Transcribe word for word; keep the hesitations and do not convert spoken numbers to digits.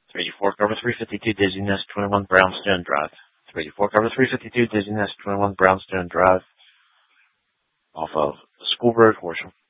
three eighty-four cover three fifty-two Dizziness, twenty-one Brownstone Drive. three eighty-four cover three fifty-two Dizziness, twenty-one Brownstone Drive, off of School Road, Horsham.